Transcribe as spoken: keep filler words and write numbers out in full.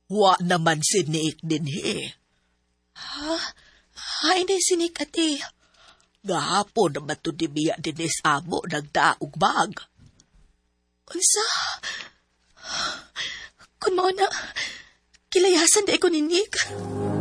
Wa naman sinik din he. Ha? Hain din sinik, ate. Gahapon naman to di biya dinis amo nagdaog bag. Unsa? Kung mo na, kilayasan di ko ninig.